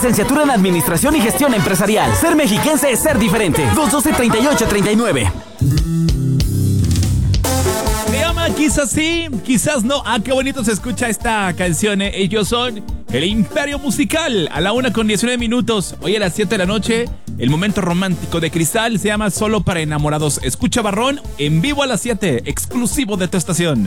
licenciatura en Administración y Gestión Empresarial. Ser mexiquense es ser diferente. 212-3839. Se llama Quizás sí, quizás no. Ah, qué bonito se escucha esta canción, ¿eh? Ellos son el Imperio Musical. A la 1:19. Hoy a las 7 de la noche, el momento romántico de Cristal se llama Solo para Enamorados. Escucha Barrón en vivo a las 7, exclusivo de tu estación.